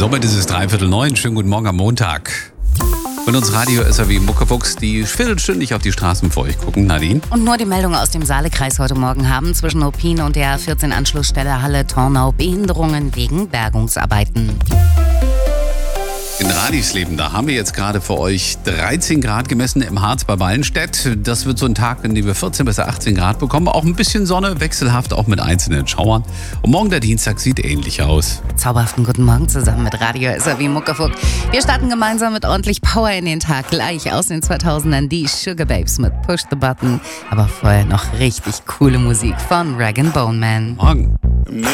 Somit ist es 8:45. Schönen guten Morgen am Montag. Und uns Radio SAW Muckefuchs, die viertelstündig auf die Straßen vor euch gucken. Nadine? Und nur die Meldung aus dem Saalekreis heute Morgen haben zwischen Opin und der 14 Anschlussstelle Halle-Tornau Behinderungen wegen Bergungsarbeiten. In Radisleben, da haben wir jetzt gerade für euch 13 Grad gemessen im Harz bei Ballenstedt. Das wird so ein Tag, in dem wir 14 bis 18 Grad bekommen. Auch ein bisschen Sonne, wechselhaft, auch mit einzelnen Schauern. Und morgen der Dienstag sieht ähnlich aus. Zauberhaften guten Morgen zusammen mit Radio SAW Muckefuck. Wir starten gemeinsam mit ordentlich Power in den Tag. Gleich aus den 2000ern die Sugar Babes mit Push the Button. Aber vorher noch richtig coole Musik von Rag & Bone Man. Morgen.